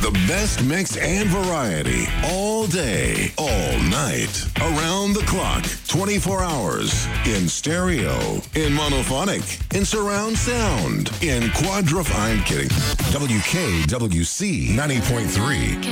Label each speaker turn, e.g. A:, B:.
A: The best mix and variety all day, all night, around the clock, 24 hours, in stereo, in monophonic, in surround sound, in I'm kidding. WKWC 90.3.